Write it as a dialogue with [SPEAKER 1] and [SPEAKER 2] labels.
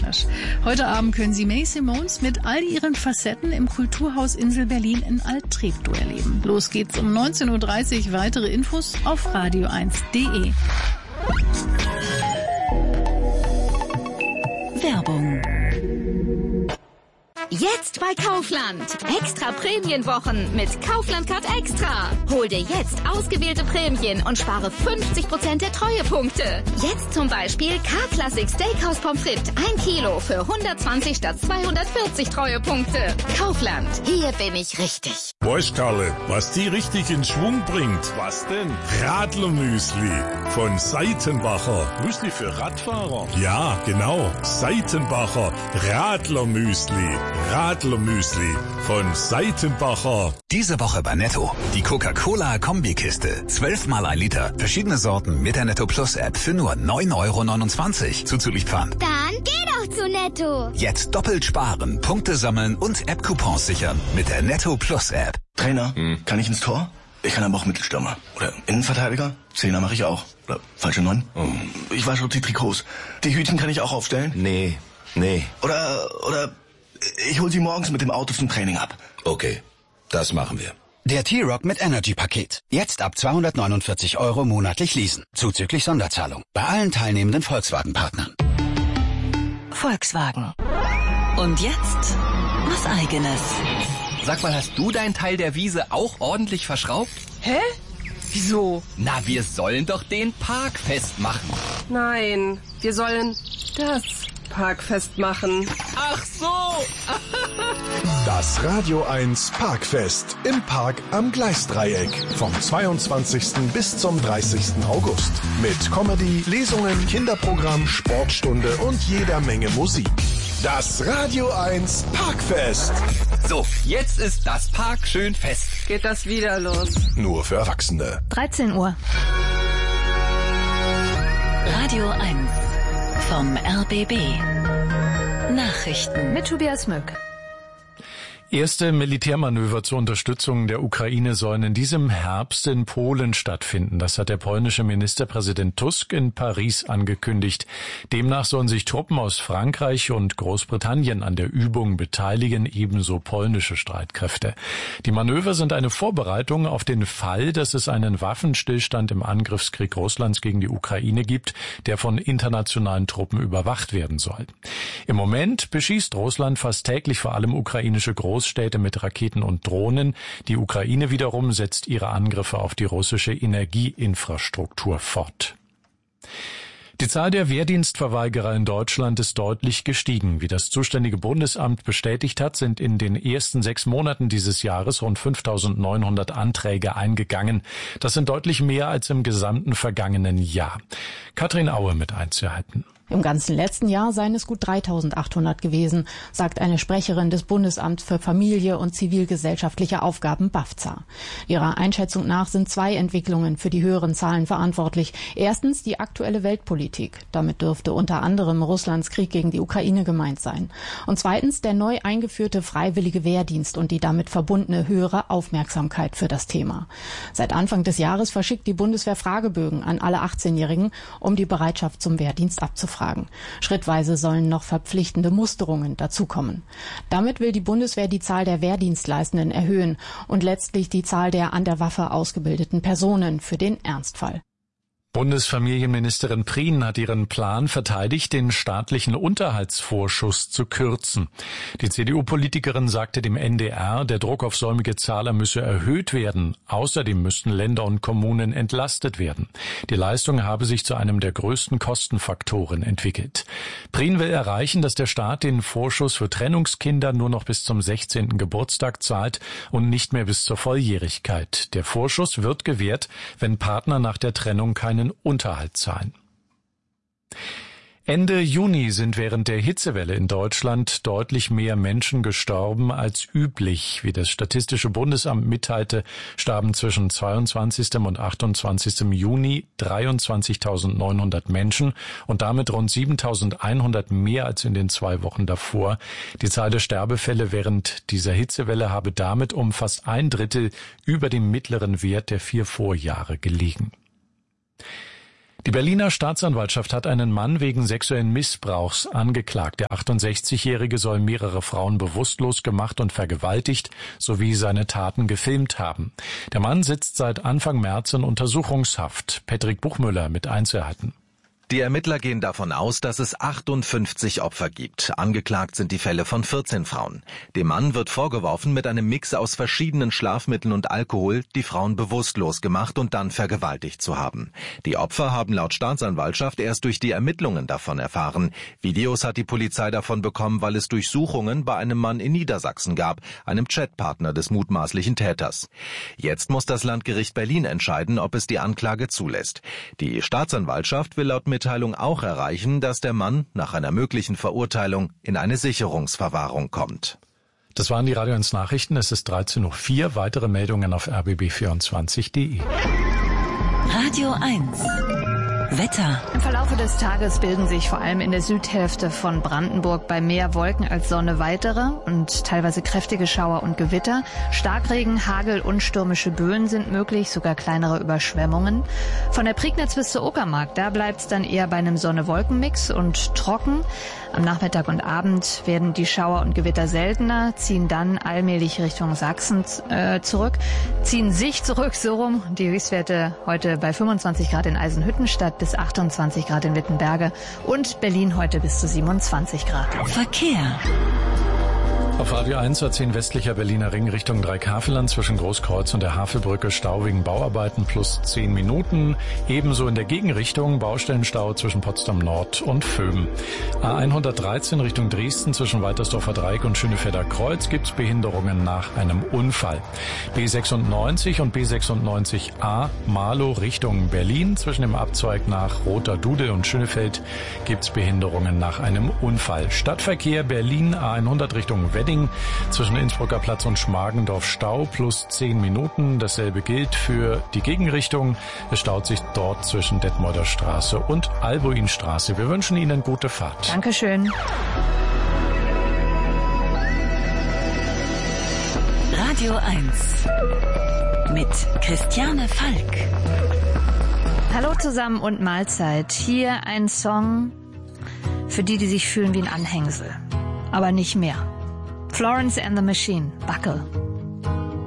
[SPEAKER 1] italienisch. Heute Abend können Sie May Simons mit all ihren Facetten im Kulturhaus Insel Berlin in Alt-Treptow erleben. Los geht's um 19.30 Uhr. Weitere Infos auf radio1.de.
[SPEAKER 2] Werbung.
[SPEAKER 3] Jetzt bei Kaufland. Extra Prämienwochen mit Kaufland Card Extra. Hol dir jetzt ausgewählte Prämien und spare 50% der Treuepunkte. Jetzt zum Beispiel K-Classic Steakhouse Pommes frites 1 Kilo für 120 statt 240 Treuepunkte. Kaufland. Hier bin ich richtig.
[SPEAKER 4] Weißt Karle, was die richtig in Schwung bringt?
[SPEAKER 5] Was denn?
[SPEAKER 4] Radlermüsli von Seitenbacher.
[SPEAKER 5] Müsli für Radfahrer?
[SPEAKER 4] Ja, genau. Seitenbacher Radlermüsli. Radlermüsli von Seitenbacher.
[SPEAKER 6] Diese Woche bei Netto. Die Coca-Cola Kombikiste. 12 mal 1 Liter. Verschiedene Sorten mit der Netto Plus App für nur 9,29 € zuzüglich Pfand.
[SPEAKER 7] Dann geh doch zu Netto.
[SPEAKER 6] Jetzt doppelt sparen, Punkte sammeln und App-Coupons sichern mit der Netto Plus App.
[SPEAKER 8] Trainer, kann ich ins Tor? Ich kann aber auch Mittelstürmer. Oder Innenverteidiger? Zehner mache ich auch. Oder falsche 9? Ich wasche auch die Trikots. Die Hütchen kann ich auch aufstellen?
[SPEAKER 5] Nee.
[SPEAKER 8] Oder ich hol sie morgens mit dem Auto zum Training ab.
[SPEAKER 5] Okay, das machen wir.
[SPEAKER 6] Der T-Rock mit Energy-Paket. Jetzt ab 249 € monatlich leasen. Zuzüglich Sonderzahlung. Bei allen teilnehmenden Volkswagen-Partnern.
[SPEAKER 2] Volkswagen. Und jetzt was Eigenes.
[SPEAKER 9] Sag mal, hast du deinen Teil der Wiese auch ordentlich verschraubt?
[SPEAKER 10] Hä? Wieso?
[SPEAKER 9] Na, wir sollen doch den Park festmachen.
[SPEAKER 10] Nein, wir sollen das Parkfest machen.
[SPEAKER 9] Ach so!
[SPEAKER 11] Das Radio 1 Parkfest im Park am Gleisdreieck vom 22. bis zum 30. August. Mit Comedy, Lesungen, Kinderprogramm, Sportstunde und jeder Menge Musik. Das Radio 1 Parkfest.
[SPEAKER 9] So, jetzt ist das Park schön fest.
[SPEAKER 10] Geht das wieder los?
[SPEAKER 11] Nur für Erwachsene.
[SPEAKER 1] 13 Uhr.
[SPEAKER 2] Radio 1 vom RBB. Nachrichten mit Tobias Möck.
[SPEAKER 12] Erste Militärmanöver zur Unterstützung der Ukraine sollen in diesem Herbst in Polen stattfinden. Das hat der polnische Ministerpräsident Tusk in Paris angekündigt. Demnach sollen sich Truppen aus Frankreich und Großbritannien an der Übung beteiligen, ebenso polnische Streitkräfte. Die Manöver sind eine Vorbereitung auf den Fall, dass es einen Waffenstillstand im Angriffskrieg Russlands gegen die Ukraine gibt, der von internationalen Truppen überwacht werden soll. Im Moment beschießt Russland fast täglich vor allem ukrainische Großstädte mit Raketen und Drohnen. Die Ukraine wiederum setzt ihre Angriffe auf die russische Energieinfrastruktur fort. Die Zahl der Wehrdienstverweigerer in Deutschland ist deutlich gestiegen. Wie das zuständige Bundesamt bestätigt hat, sind in den ersten 6 Monaten dieses Jahres rund 5.900 Anträge eingegangen. Das sind deutlich mehr als im gesamten vergangenen Jahr. Katrin Aue mit Einzelheiten.
[SPEAKER 13] Im ganzen letzten Jahr seien es gut 3.800 gewesen, sagt eine Sprecherin des Bundesamts für Familie und zivilgesellschaftliche Aufgaben BAFZA. Ihrer Einschätzung nach sind 2 Entwicklungen für die höheren Zahlen verantwortlich. Erstens die aktuelle Weltpolitik. Damit dürfte unter anderem Russlands Krieg gegen die Ukraine gemeint sein. Und zweitens der neu eingeführte freiwillige Wehrdienst und die damit verbundene höhere Aufmerksamkeit für das Thema. Seit Anfang des Jahres verschickt die Bundeswehr Fragebögen an alle 18-Jährigen, um die Bereitschaft zum Wehrdienst abzufragen. Schrittweise sollen noch verpflichtende Musterungen dazukommen. Damit will die Bundeswehr die Zahl der Wehrdienstleistenden erhöhen und letztlich die Zahl der an der Waffe ausgebildeten Personen für den Ernstfall.
[SPEAKER 12] Bundesfamilienministerin Prien hat ihren Plan verteidigt, den staatlichen Unterhaltsvorschuss zu kürzen. Die CDU-Politikerin sagte dem NDR, der Druck auf säumige Zahler müsse erhöht werden. Außerdem müssten Länder und Kommunen entlastet werden. Die Leistung habe sich zu einem der größten Kostenfaktoren entwickelt. Prien will erreichen, dass der Staat den Vorschuss für Trennungskinder nur noch bis zum 16. Geburtstag zahlt und nicht mehr bis zur Volljährigkeit. Der Vorschuss wird gewährt, wenn Partner nach der Trennung keinen Unterhalt zahlen. Ende Juni sind während der Hitzewelle in Deutschland deutlich mehr Menschen gestorben als üblich. Wie das Statistische Bundesamt mitteilte, starben zwischen 22. und 28. Juni 23.900 Menschen und damit rund 7.100 mehr als in den 2 Wochen davor. Die Zahl der Sterbefälle während dieser Hitzewelle habe damit um fast 1/3 über dem mittleren Wert der 4 Vorjahre gelegen. Die Berliner Staatsanwaltschaft hat einen Mann wegen sexuellen Missbrauchs angeklagt. Der 68-Jährige soll mehrere Frauen bewusstlos gemacht und vergewaltigt sowie seine Taten gefilmt haben. Der Mann sitzt seit Anfang März in Untersuchungshaft. Patrick Buchmüller mit Einzelheiten.
[SPEAKER 14] Die Ermittler gehen davon aus, dass es 58 Opfer gibt. Angeklagt sind die Fälle von 14 Frauen. Dem Mann wird vorgeworfen, mit einem Mix aus verschiedenen Schlafmitteln und Alkohol die Frauen bewusstlos gemacht und dann vergewaltigt zu haben. Die Opfer haben laut Staatsanwaltschaft erst durch die Ermittlungen davon erfahren. Videos hat die Polizei davon bekommen, weil es Durchsuchungen bei einem Mann in Niedersachsen gab, einem Chatpartner des mutmaßlichen Täters. Jetzt muss das Landgericht Berlin entscheiden, ob es die Anklage zulässt. Die Staatsanwaltschaft will laut Mitteilung auch erreichen, dass der Mann nach einer möglichen Verurteilung in eine Sicherungsverwahrung kommt.
[SPEAKER 12] Das waren die Radio 1 Nachrichten. Es ist 13:04 Uhr. Weitere Meldungen auf rbb24.de.
[SPEAKER 2] Radio 1. Wetter.
[SPEAKER 1] Im Verlaufe des Tages bilden sich vor allem in der Südhälfte von Brandenburg bei mehr Wolken als Sonne weitere und teilweise kräftige Schauer und Gewitter. Starkregen, Hagel und stürmische Böen sind möglich, sogar kleinere Überschwemmungen. Von der Prignitz bis zur Uckermark, da bleibt es dann eher bei einem Sonne-Wolken-Mix und trocken. Am Nachmittag und Abend werden die Schauer und Gewitter seltener, ziehen dann allmählich Richtung Sachsen ziehen sich zurück, so rum. Die Höchstwerte heute bei 25 Grad in Eisenhüttenstadt bis 28 Grad in Wittenberge und Berlin heute bis zu 27 Grad.
[SPEAKER 2] Verkehr.
[SPEAKER 12] Auf Radio 1 A10 westlicher Berliner Ring Richtung Dreikafelen zwischen Großkreuz und der Havelbrücke Stau wegen Bauarbeiten plus 10 Minuten. Ebenso in der Gegenrichtung Baustellenstau zwischen Potsdam Nord und Vöben. A113 Richtung Dresden zwischen Waltersdorfer Dreieck und Schönefelder Kreuz gibt's Behinderungen nach einem Unfall. B96 und B96A Marlow Richtung Berlin zwischen dem Abzweig nach Roter Dudel und Schönefeld gibt's Behinderungen nach einem Unfall. Stadtverkehr Berlin A100 Richtung Wedding zwischen Innsbrucker Platz und Schmargendorf Stau plus 10 Minuten. Dasselbe gilt für die Gegenrichtung. Es staut sich dort zwischen Detmolder Straße und Albuinstraße. Wir wünschen Ihnen gute Fahrt.
[SPEAKER 1] Dankeschön.
[SPEAKER 2] Radio 1 mit Christiane Falk.
[SPEAKER 1] Hallo zusammen und Mahlzeit. Hier ein Song für die, die sich fühlen wie ein Anhängsel. Aber nicht mehr. Florence and the Machine, Buckle.